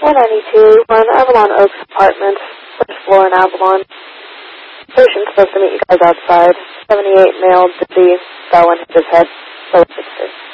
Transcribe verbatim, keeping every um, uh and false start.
one ninety-two, one Avalon Oaks Apartments, first floor in Avalon. Patient's supposed to meet you guys outside. seventy-eight male, dizzy, fell and hit his head. So